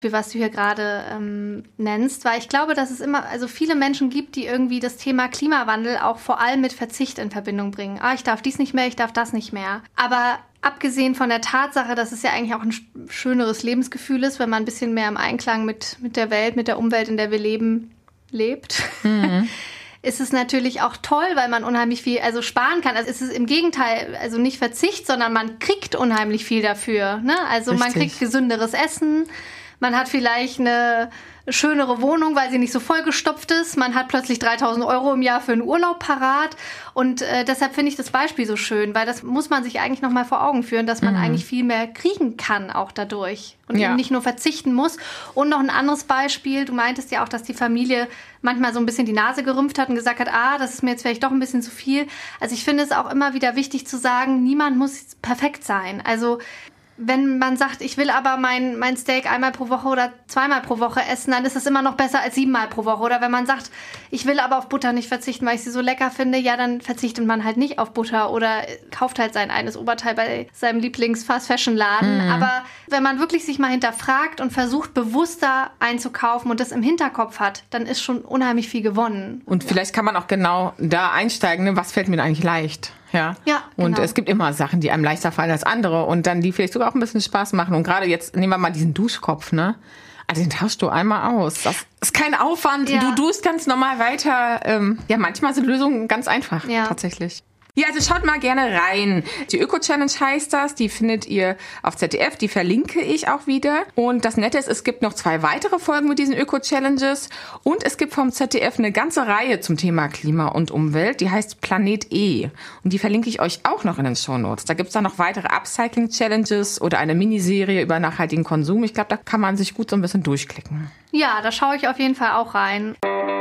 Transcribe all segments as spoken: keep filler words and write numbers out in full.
was du hier gerade ähm, nennst, weil ich glaube, dass es immer, also viele Menschen gibt, die irgendwie das Thema Klimawandel auch vor allem mit Verzicht in Verbindung bringen. Ah, ich darf dies nicht mehr, ich darf das nicht mehr. Aber abgesehen von der Tatsache, dass es ja eigentlich auch ein schöneres Lebensgefühl ist, wenn man ein bisschen mehr im Einklang mit, mit der Welt, mit der Umwelt, in der wir leben, lebt, mhm. ist es natürlich auch toll, weil man unheimlich viel also sparen kann. Also es ist im Gegenteil, also nicht Verzicht, sondern man kriegt unheimlich viel dafür. Ne? Also Richtig. Man kriegt gesünderes Essen. Man hat vielleicht eine schönere Wohnung, weil sie nicht so vollgestopft ist. Man hat plötzlich dreitausend Euro im Jahr für einen Urlaub parat. Und äh, deshalb finde ich das Beispiel so schön, weil das muss man sich eigentlich noch mal vor Augen führen, dass man mhm. eigentlich viel mehr kriegen kann auch dadurch. Und ja. eben nicht nur verzichten muss. Und noch ein anderes Beispiel. Du meintest ja auch, dass die Familie manchmal so ein bisschen die Nase gerümpft hat und gesagt hat, ah, das ist mir jetzt vielleicht doch ein bisschen zu viel. Also ich finde es auch immer wieder wichtig zu sagen, niemand muss perfekt sein. Also wenn man sagt, ich will aber mein, mein Steak einmal pro Woche oder zweimal pro Woche essen, dann ist das immer noch besser als siebenmal pro Woche. Oder wenn man sagt, ich will aber auf Butter nicht verzichten, weil ich sie so lecker finde, ja, dann verzichtet man halt nicht auf Butter oder kauft halt sein eines Oberteil bei seinem Lieblings-Fast-Fashion-Laden. Mhm. Aber wenn man wirklich sich mal hinterfragt und versucht, bewusster einzukaufen und das im Hinterkopf hat, dann ist schon unheimlich viel gewonnen. Und vielleicht kann man auch genau da einsteigen, ne? Was fällt mir denn eigentlich leicht? Ja. ja und genau. es gibt immer Sachen, die einem leichter fallen als andere und dann die vielleicht sogar auch ein bisschen Spaß machen. Und gerade jetzt nehmen wir mal diesen Duschkopf, ne? Also den tauschst du einmal aus. Das ist kein Aufwand. Ja. Du duschst ganz normal weiter. Ähm, ja, manchmal sind Lösungen ganz einfach, ja. tatsächlich. Ja, also schaut mal gerne rein. Die Öko-Challenge heißt das. Die findet ihr auf Z D F. Die verlinke ich auch wieder. Und das Nette ist, es gibt noch zwei weitere Folgen mit diesen Öko-Challenges. Und es gibt vom Z D F eine ganze Reihe zum Thema Klima und Umwelt. Die heißt Planet E. Und die verlinke ich euch auch noch in den Shownotes. Da gibt's dann noch weitere Upcycling-Challenges oder eine Miniserie über nachhaltigen Konsum. Ich glaube, da kann man sich gut so ein bisschen durchklicken. Ja, da schaue ich auf jeden Fall auch rein.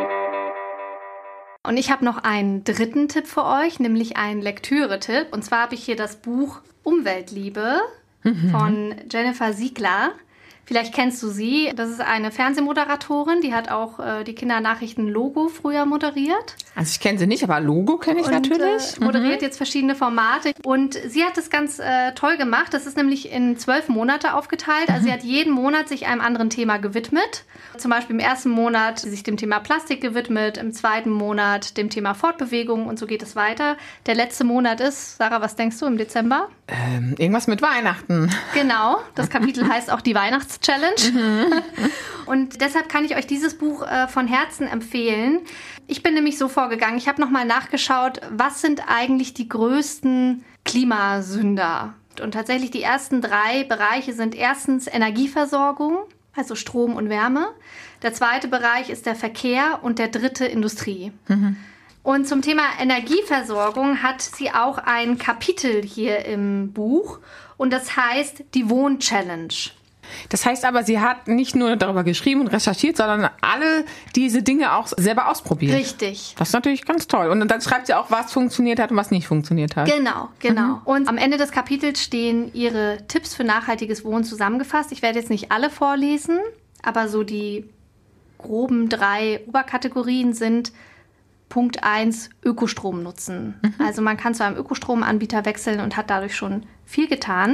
Und ich habe noch einen dritten Tipp für euch, nämlich einen Lektüre-Tipp. Und zwar habe ich hier das Buch Umweltliebe mhm. von Jennifer Siegler. Vielleicht kennst du sie. Das ist eine Fernsehmoderatorin, die hat auch äh, die Kindernachrichten Logo früher moderiert. Also ich kenne sie nicht, aber Logo kenne ich und, natürlich. Äh, moderiert mhm. jetzt verschiedene Formate. Und sie hat das ganz äh, toll gemacht. Das ist nämlich in zwölf Monate aufgeteilt. Also mhm. sie hat jeden Monat sich einem anderen Thema gewidmet. Zum Beispiel im ersten Monat sich dem Thema Plastik gewidmet, im zweiten Monat dem Thema Fortbewegung und so geht es weiter. Der letzte Monat ist, Sarah, was denkst du, im Dezember? Ähm, irgendwas mit Weihnachten. Genau, das Kapitel heißt auch die Weihnachts-Challenge. Mhm. Und deshalb kann ich euch dieses Buch äh, von Herzen empfehlen. Ich bin nämlich so vorgegangen, ich habe nochmal nachgeschaut, was sind eigentlich die größten Klimasünder? Und tatsächlich die ersten drei Bereiche sind erstens Energieversorgung, also Strom und Wärme. Der zweite Bereich ist der Verkehr und der dritte Industrie. Mhm. Und zum Thema Energieversorgung hat sie auch ein Kapitel hier im Buch und das heißt die Wohn-Challenge. Das heißt aber, sie hat nicht nur darüber geschrieben und recherchiert, sondern alle diese Dinge auch selber ausprobiert. Richtig. Das ist natürlich ganz toll. Und dann schreibt sie auch, was funktioniert hat und was nicht funktioniert hat. Genau, genau. Mhm. Und am Ende des Kapitels stehen ihre Tipps für nachhaltiges Wohnen zusammengefasst. Ich werde jetzt nicht alle vorlesen, aber so die groben drei Oberkategorien sind Punkt eins, Ökostrom nutzen. Mhm. Also man kann zu einem Ökostromanbieter wechseln und hat dadurch schon viel getan.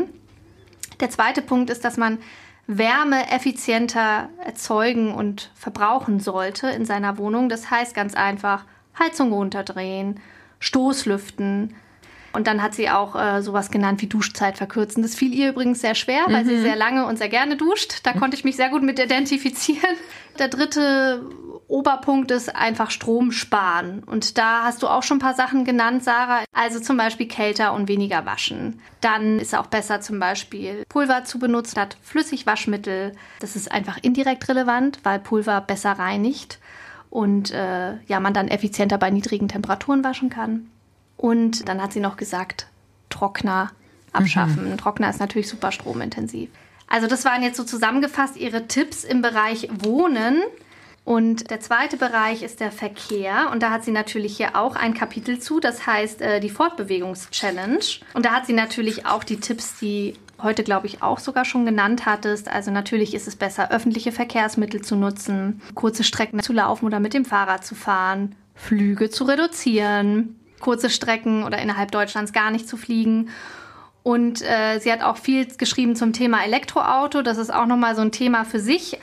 Der zweite Punkt ist, dass man Wärme effizienter erzeugen und verbrauchen sollte in seiner Wohnung. Das heißt ganz einfach Heizung runterdrehen, Stoßlüften. Und dann hat sie auch äh, sowas genannt wie Duschzeit verkürzen. Das fiel ihr übrigens sehr schwer, weil mhm. sie sehr lange und sehr gerne duscht. Da mhm. konnte ich mich sehr gut mit identifizieren. Der dritte Oberpunkt ist einfach Strom sparen. Und da hast du auch schon ein paar Sachen genannt, Sarah. Also zum Beispiel kälter und weniger waschen. Dann ist auch besser zum Beispiel Pulver zu benutzen statt Flüssigwaschmittel. Das ist einfach indirekt relevant, weil Pulver besser reinigt und äh, ja, man dann effizienter bei niedrigen Temperaturen waschen kann. Und dann hat sie noch gesagt, Trockner abschaffen. Mhm. Ein Trockner ist natürlich super stromintensiv. Also das waren jetzt so zusammengefasst ihre Tipps im Bereich Wohnen. Und der zweite Bereich ist der Verkehr. Und da hat sie natürlich hier auch ein Kapitel zu. Das heißt äh, die Fortbewegungs-Challenge. Und da hat sie natürlich auch die Tipps, die heute, glaube ich, auch sogar schon genannt hattest. Also natürlich ist es besser, öffentliche Verkehrsmittel zu nutzen, kurze Strecken zu laufen oder mit dem Fahrrad zu fahren, Flüge zu reduzieren, kurze Strecken oder innerhalb Deutschlands gar nicht zu fliegen. Und äh, sie hat auch viel geschrieben zum Thema Elektroauto. Das ist auch nochmal so ein Thema für sich.